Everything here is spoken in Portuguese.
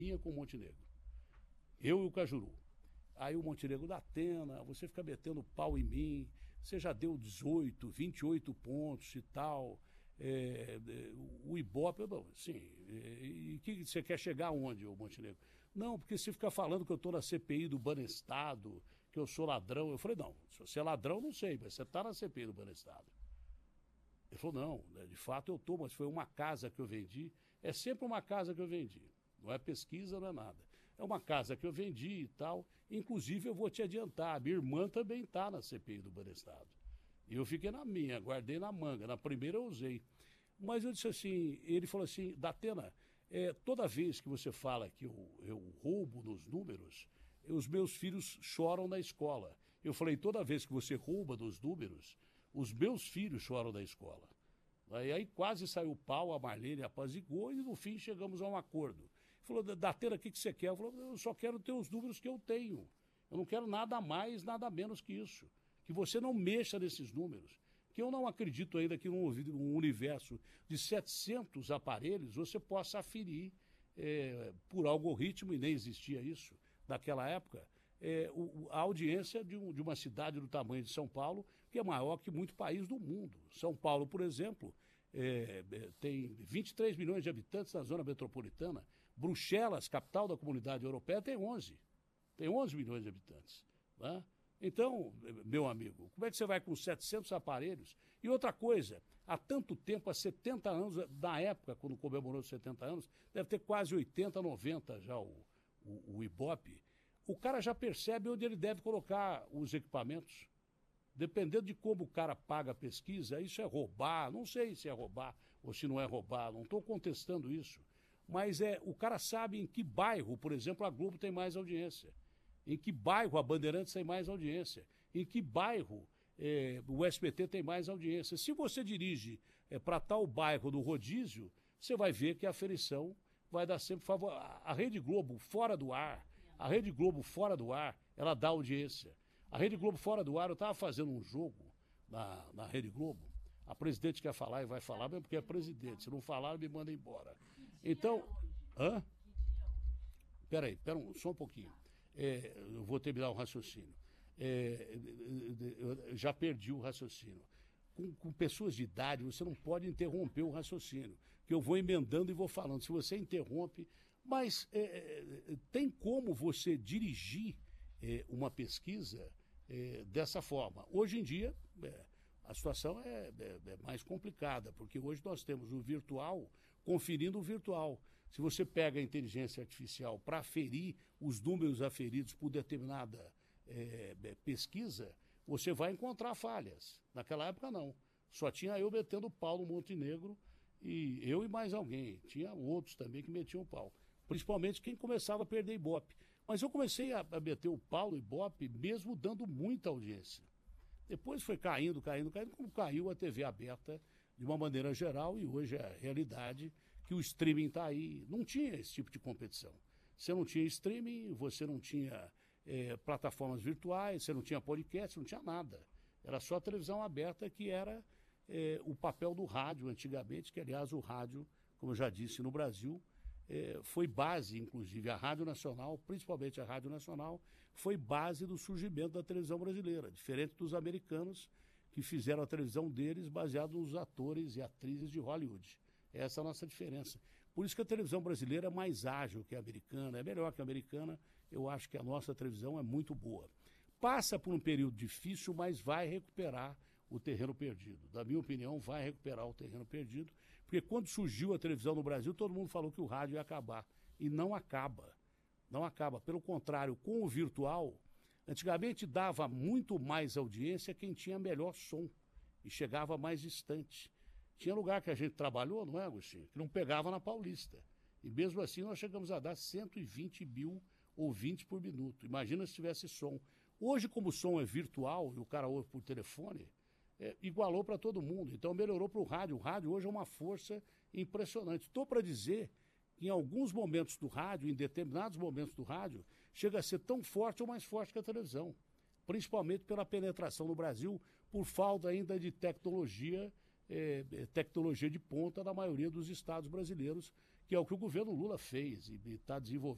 com o Montenegro. Eu e o Cajuru. Aí o Montenegro da Atena, você fica metendo pau em mim, você já deu 18, 28 pontos e tal. O Ibope, sim, e que você quer chegar aonde, o Montenegro? Não, porque se ficar falando que eu estou na CPI do Banestado, que eu sou ladrão, eu falei, não, se você é ladrão, não sei, mas você está na CPI do Banestado. Ele falou, não, né, de fato eu estou, mas foi uma casa que eu vendi, é sempre uma casa que eu vendi, não é pesquisa, não é nada. É uma casa que eu vendi e tal, inclusive eu vou te adiantar, a minha irmã também está na CPI do Banestado. E eu fiquei na minha, guardei na manga. Na primeira eu usei. Mas eu disse assim, ele falou assim, Datena, toda vez que você fala que eu roubo nos números, os meus filhos choram na escola. Eu falei, toda vez que você rouba nos números, os meus filhos choram na escola. Aí quase saiu o pau, a Marlene apaziguou e no fim chegamos a um acordo. Ele falou, Datena, o que você quer? Eu falei, eu só quero ter os números que eu tenho. Eu não quero nada mais, nada menos que isso. Que você não mexa nesses números, que eu não acredito ainda que num universo de 700 aparelhos você possa aferir por algoritmo, e nem existia isso naquela época, a audiência de uma cidade do tamanho de São Paulo, que é maior que muito país do mundo. São Paulo, por exemplo, tem 23 milhões de habitantes na zona metropolitana. Bruxelas, capital da Comunidade Europeia, tem 11 milhões de habitantes, né? Então, meu amigo, como é que você vai com 700 aparelhos? E outra coisa, há tanto tempo, há 70 anos, na época, quando comemorou os 70 anos, deve ter quase 80, 90 já o Ibope, o cara já percebe onde ele deve colocar os equipamentos. Dependendo de como o cara paga a pesquisa, isso é roubar, não sei se é roubar ou se não é roubar, não estou contestando isso. Mas o cara sabe em que bairro, por exemplo, a Globo tem mais audiência. Em que bairro a Bandeirantes tem mais audiência? Em que bairro o SBT tem mais audiência? Se você dirige para tal bairro do rodízio, você vai ver que a aferição vai dar sempre favor. A Rede Globo fora do ar, ela dá audiência. A Rede Globo fora do ar, eu estava fazendo um jogo na Rede Globo, a presidente quer falar e vai falar, mesmo porque é presidente. Se não falar, me manda embora. Então, Peraí, só um pouquinho. Eu vou terminar o raciocínio. Eu já perdi o raciocínio. Com pessoas de idade, você não pode interromper o raciocínio, que eu vou emendando e vou falando. Se você interrompe, mas tem como você dirigir uma pesquisa dessa forma? Hoje em dia, a situação é mais complicada, porque hoje nós temos o virtual conferindo o virtual. Se você pega a inteligência artificial para aferir os números aferidos por determinada pesquisa, você vai encontrar falhas. Naquela época, não. Só tinha eu metendo pau no Montenegro, e eu e mais alguém. Tinha outros também que metiam pau. Principalmente quem começava a perder Ibope. Mas eu comecei a meter o pau no Ibope mesmo dando muita audiência. Depois foi caindo, como caiu a TV aberta de uma maneira geral, e hoje é a realidade que o streaming está aí. Não tinha esse tipo de competição. Você não tinha streaming, você não tinha plataformas virtuais, você não tinha podcast, não tinha nada. Era só a televisão aberta, que era o papel do rádio antigamente, que aliás o rádio, como eu já disse, no Brasil, foi base, inclusive, a Rádio Nacional, principalmente a Rádio Nacional, foi base do surgimento da televisão brasileira, diferente dos americanos, que fizeram a televisão deles baseado nos atores e atrizes de Hollywood. Essa é a nossa diferença. Por isso que a televisão brasileira é mais ágil que a americana, é melhor que a americana. Eu acho que a nossa televisão é muito boa. Passa por um período difícil, mas vai recuperar o terreno perdido. Da minha opinião, vai recuperar o terreno perdido, porque quando surgiu a televisão no Brasil, todo mundo falou que o rádio ia acabar. E não acaba. Não acaba. Pelo contrário, com o virtual, antigamente dava muito mais audiência quem tinha melhor som e chegava mais distante. Tinha lugar que a gente trabalhou, não é, Agostinho? Que não pegava na Paulista. E mesmo assim nós chegamos a dar 120 mil ouvintes por minuto. Imagina se tivesse som. Hoje, como o som é virtual e o cara ouve por telefone, igualou para todo mundo. Então melhorou para o rádio. O rádio hoje é uma força impressionante. Estou para dizer que em alguns momentos do rádio, em determinados momentos do rádio, chega a ser tão forte ou mais forte que a televisão. Principalmente pela penetração no Brasil, por falta ainda de tecnologia de ponta da maioria dos estados brasileiros, que é o que o governo Lula fez e está desenvolvendo.